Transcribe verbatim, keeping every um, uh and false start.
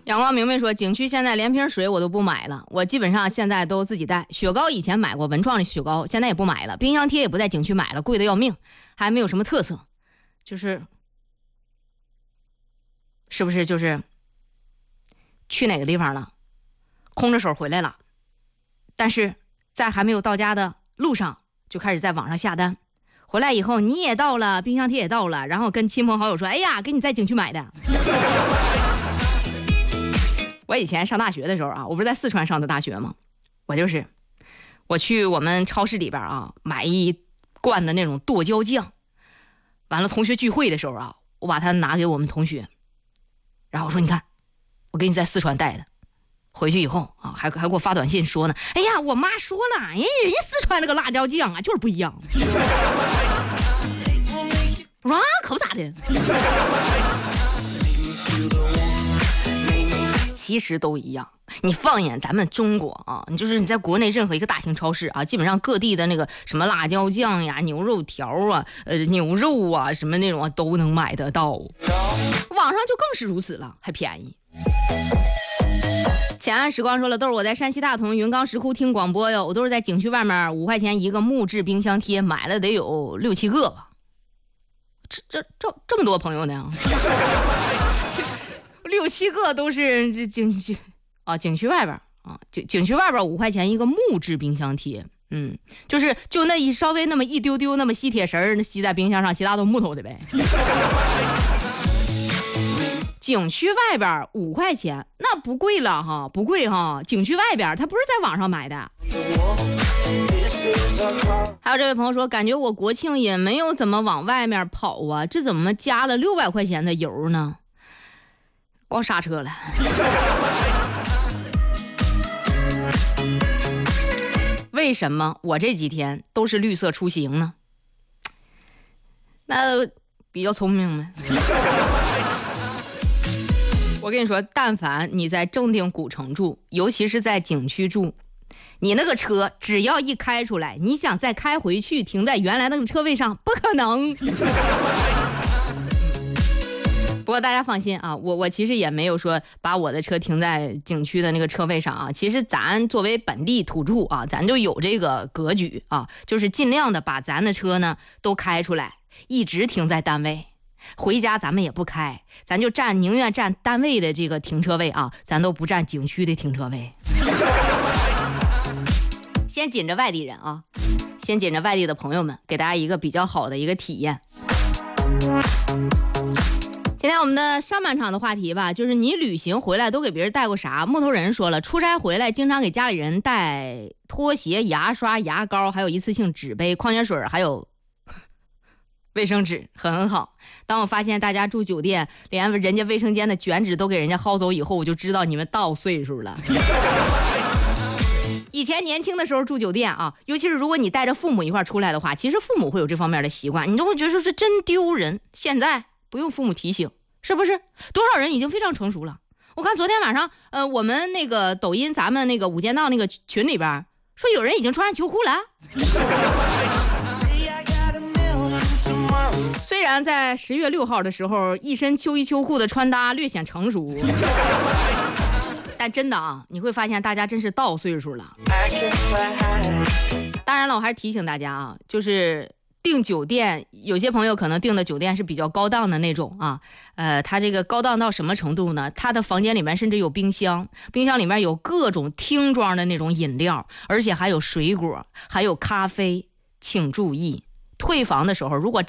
阳光明媚说，景区现在连瓶水我都不买了，我基本上现在都自己带。雪糕以前买过文创的雪糕，现在也不买了。冰箱贴也不在景区买了，贵的要命，还没有什么特色。就是是不是就是去哪个地方了，空着手回来了，但是在还没有到家的路上就开始在网上下单，回来以后你也到了，冰箱贴也到了，然后跟亲朋好友说，哎呀，给你在景区买的。我以前上大学的时候啊，我不是在四川上的大学吗？我就是我去我们超市里边啊买一罐的那种剁椒酱，完了同学聚会的时候啊，我把它拿给我们同学，然后我说你看，我给你在四川带的，回去以后啊还还给我发短信说呢，哎呀，我妈说了，哎，人家四川那个辣椒酱啊就是不一样。我说啊，可不咋的。其实都一样，你放眼咱们中国啊，你就是你在国内任何一个大型超市啊，基本上各地的那个什么辣椒酱呀、牛肉条啊、呃牛肉啊什么那种啊都能买得到，网上就更是如此了，还便宜。前岸时光说了，都是我在山西大同云冈石窟听广播哟，我都是在景区外面五块钱一个木质冰箱贴，买了得有六七个吧，这这这这么多朋友呢。六七个都是这景区啊，景区外边啊，景景区外边五块钱一个木质冰箱贴，嗯，就是就那一稍微那么一丢丢那么吸铁绳吸在冰箱上，其他都木头的呗。景区外边五块钱那不贵了哈，不贵哈。景区外边他不是在网上买的。还有这位朋友说，感觉我国庆也没有怎么往外面跑啊，这怎么加了六百块钱的油呢？光刹车了。为什么我这几天都是绿色出行呢？那比较聪明呗。我跟你说，但凡你在正定古城住，尤其是在景区住，你那个车只要一开出来，你想再开回去停在原来那个车位上，不可能。不过大家放心啊，我我其实也没有说把我的车停在景区的那个车位上啊。其实咱作为本地土著啊，咱就有这个格局啊，就是尽量的把咱的车呢都开出来，一直停在单位。回家咱们也不开，咱就占宁愿占单位的这个停车位啊，咱都不占景区的停车位。先紧着外地人啊，先紧着外地的朋友们，给大家一个比较好的一个体验。今天我们的上半场的话题吧，就是你旅行回来都给别人带过啥？木头人说了，出差回来经常给家里人带拖鞋、牙刷、牙膏，还有一次性纸杯、矿泉水，还有卫生纸，很好。当我发现大家住酒店连人家卫生间的卷纸都给人家薅走以后，我就知道你们到岁数了。以前年轻的时候住酒店啊，尤其是如果你带着父母一块出来的话，其实父母会有这方面的习惯，你就会觉得说是真丢人。现在不用父母提醒，是不是？多少人已经非常成熟了。我看昨天晚上，呃，我们那个抖音咱们那个五间道那个群里边，说有人已经穿上秋裤了。虽然在十月六号的时候，一身秋衣秋裤的穿搭略显成熟，但真的啊，你会发现大家真是到岁数了。当然了，我还是提醒大家啊，就是订酒店，有些朋友可能订的酒店是比较高档的那种啊，呃，他这个高档到什么程度呢？他的房间里面甚至有冰箱，冰箱里面有各种听装的那种饮料，而且还有水果，还有咖啡。请注意，退房的时候如果